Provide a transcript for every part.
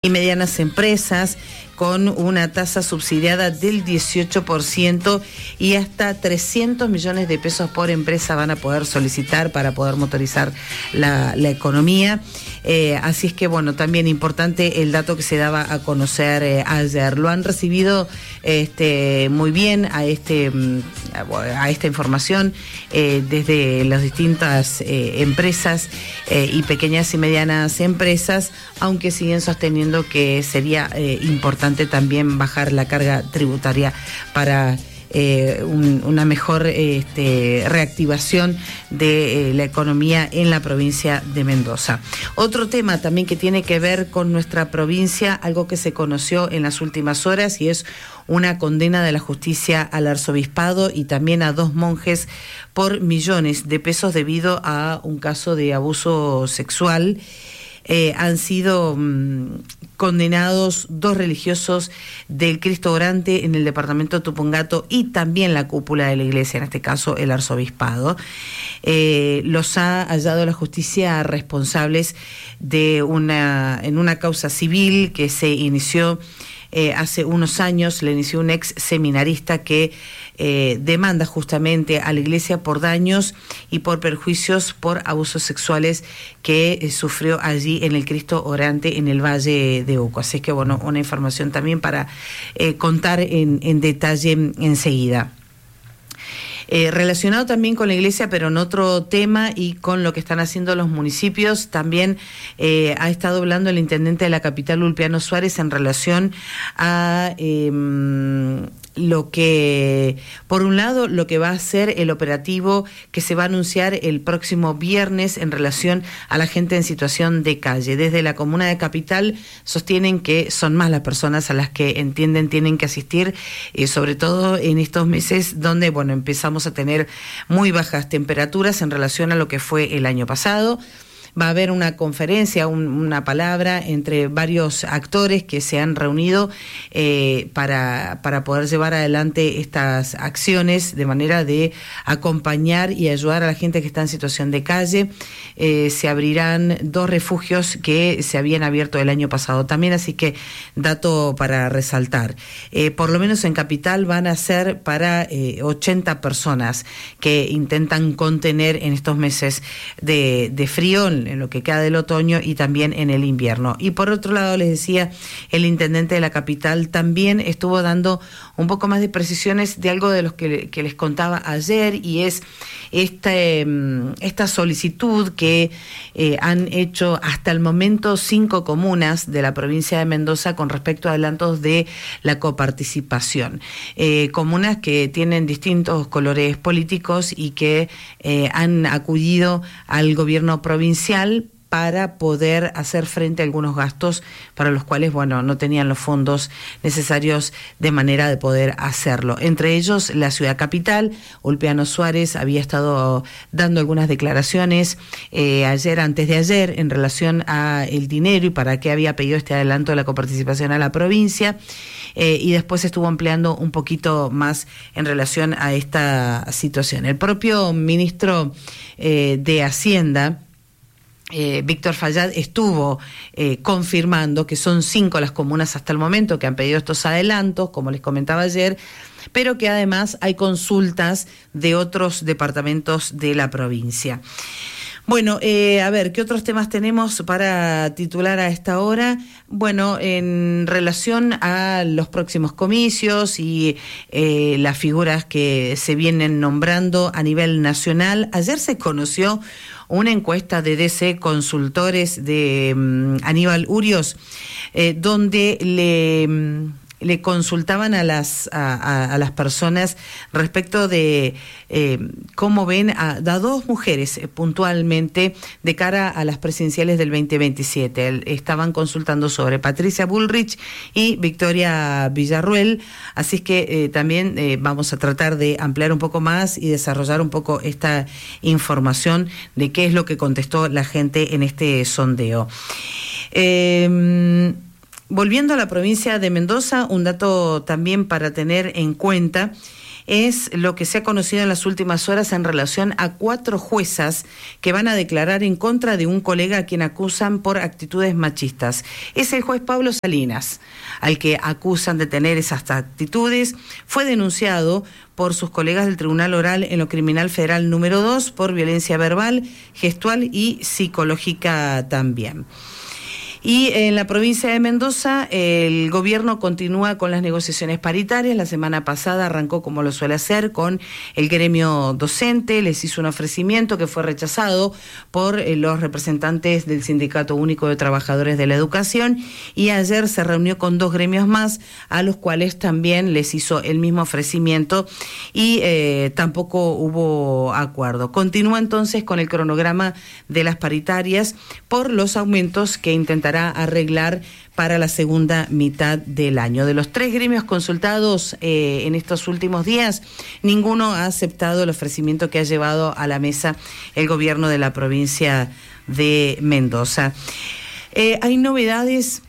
y medianas empresas con una tasa subsidiada del 18% y hasta 300 millones de pesos por empresa van a poder solicitar para poder motorizar la economía. Así es que, bueno, también importante el dato que se daba a conocer ayer. Lo han recibido muy bien a esta información desde las distintas empresas y pequeñas y medianas empresas, aunque siguen sosteniendo que sería importante también bajar la carga tributaria para una mejor reactivación de la economía en la provincia de Mendoza. Otro tema también que tiene que ver con nuestra provincia, algo que se conoció en las últimas horas, y es una condena de la justicia al arzobispado y también a 2 monjes por millones de pesos debido a un caso de abuso sexual. Han sido condenados 2 religiosos del Cristo Orante en el departamento de Tupungato y también la cúpula de la iglesia, en este caso el arzobispado. Los ha hallado la justicia responsables en una causa civil que se inició hace unos años. Le inició un ex seminarista que demanda justamente a la iglesia por daños y por perjuicios por abusos sexuales que sufrió allí en el Cristo Orante en el Valle de Uco. Así que, bueno, una información también para contar en detalle enseguida. Relacionado también con la iglesia, pero en otro tema y con lo que están haciendo los municipios, también ha estado hablando el intendente de la capital, Ulpiano Suárez, en relación a lo que, por un lado, lo que va a ser el operativo que se va a anunciar el próximo viernes en relación a la gente en situación de calle. Desde la comuna de Capital sostienen que son más las personas a las que entienden tienen que asistir, sobre todo en estos meses donde, bueno, empezamos a tener muy bajas temperaturas en relación a lo que fue el año pasado. Va a haber una conferencia, una palabra entre varios actores que se han reunido para poder llevar adelante estas acciones de manera de acompañar y ayudar a la gente que está en situación de calle. Se abrirán 2 refugios que se habían abierto el año pasado también, así que dato para resaltar. Por lo menos en Capital van a ser para 80 personas que intentan contener en estos meses de frío, en lo que queda del otoño y también en el invierno. Y por otro lado, les decía, el intendente de la capital también estuvo dando un poco más de precisiones de algo de los que les contaba ayer, y es esta solicitud que han hecho hasta el momento 5 comunas de la provincia de Mendoza con respecto a adelantos de la coparticipación. Comunas que tienen distintos colores políticos y que han acudido al gobierno provincial para poder hacer frente a algunos gastos para los cuales, bueno, no tenían los fondos necesarios de manera de poder hacerlo. Entre ellos, la ciudad capital. Ulpiano Suárez había estado dando algunas declaraciones antes de ayer, en relación a el dinero y para qué había pedido este adelanto de la coparticipación a la provincia. Y después estuvo ampliando un poquito más en relación a esta situación. El propio ministro de Hacienda, Víctor Fayad, estuvo confirmando que son 5 las comunas hasta el momento que han pedido estos adelantos, como les comentaba ayer, pero que además hay consultas de otros departamentos de la provincia. Bueno, a ver, ¿qué otros temas tenemos para titular a esta hora? Bueno, en relación a los próximos comicios y las figuras que se vienen nombrando a nivel nacional, ayer se conoció una encuesta de DC Consultores de Aníbal Urios, donde le consultaban a las personas respecto de cómo ven a 2 mujeres puntualmente de cara a las presidenciales del 2027. Estaban consultando sobre Patricia Bullrich y Victoria Villarruel, así es que también vamos a tratar de ampliar un poco más y desarrollar un poco esta información de qué es lo que contestó la gente en este sondeo. Volviendo a la provincia de Mendoza, un dato también para tener en cuenta es lo que se ha conocido en las últimas horas en relación a 4 juezas que van a declarar en contra de un colega a quien acusan por actitudes machistas. Es el juez Pablo Salinas, al que acusan de tener esas actitudes. Fue denunciado por sus colegas del Tribunal Oral en lo Criminal Federal número 2 por violencia verbal, gestual y psicológica también. Y en la provincia de Mendoza, el gobierno continúa con las negociaciones paritarias. La semana pasada arrancó, como lo suele hacer, con el gremio docente. Les hizo un ofrecimiento que fue rechazado por los representantes del Sindicato Único de Trabajadores de la Educación. Y ayer se reunió con 2 gremios más, a los cuales también les hizo el mismo ofrecimiento y tampoco hubo acuerdo. Continúa entonces con el cronograma de las paritarias por los aumentos que intentará arreglar para la segunda mitad del año. De los 3 gremios consultados en estos últimos días, ninguno ha aceptado el ofrecimiento que ha llevado a la mesa el gobierno de la provincia de Mendoza. Hay novedades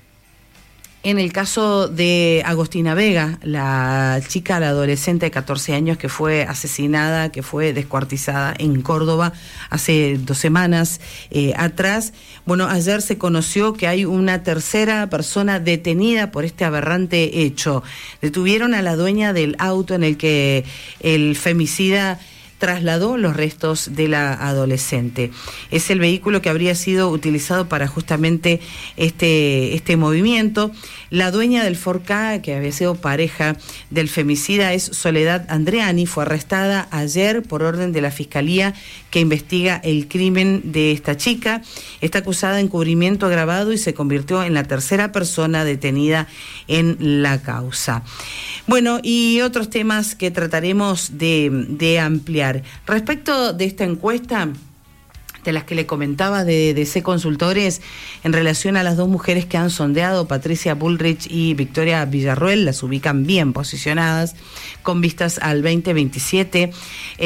en el caso de Agostina Vega, la adolescente de 14 años que fue asesinada, que fue descuartizada en Córdoba hace 2 semanas atrás. Bueno, ayer se conoció que hay una tercera persona detenida por este aberrante hecho. Detuvieron a la dueña del auto en el que el femicida trasladó los restos de la adolescente. Es el vehículo que habría sido utilizado para justamente este movimiento. La dueña del Ford Ka, que había sido pareja del femicida, es Soledad Andreani. Fue arrestada ayer por orden de la Fiscalía que investiga el crimen de esta chica. Está acusada de encubrimiento agravado y se convirtió en la tercera persona detenida en la causa. Bueno, y otros temas que trataremos de ampliar. Respecto de esta encuesta, de las que le comentaba de DC Consultores, en relación a las 2 mujeres que han sondeado, Patricia Bullrich y Victoria Villarroel, las ubican bien posicionadas con vistas al 2027.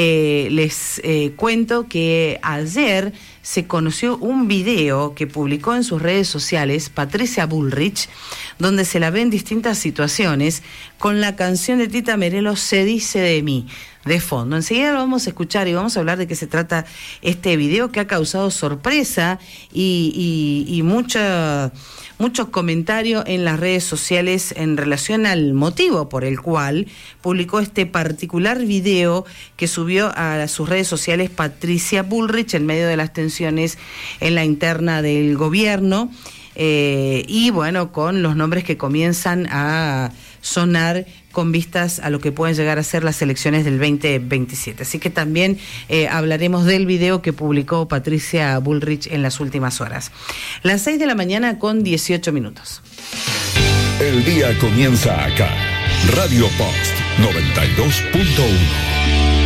Les cuento que ayer se conoció un video que publicó en sus redes sociales Patricia Bullrich, donde se la ve en distintas situaciones con la canción de Tita Merelo Se dice de mí de fondo. Enseguida lo vamos a escuchar y vamos a hablar de qué se trata este video, que ha causado sorpresa y muchos comentarios en las redes sociales en relación al motivo por el cual publicó este particular video que subió a sus redes sociales Patricia Bullrich en medio de las tensiones en la interna del gobierno. Y bueno, con los nombres que comienzan a sonar con vistas a lo que pueden llegar a ser las elecciones del 2027. Así que también hablaremos del video que publicó Patricia Bullrich en las últimas horas. Las 6 de la mañana con 18 minutos. El día comienza acá. Radio Post 92.1.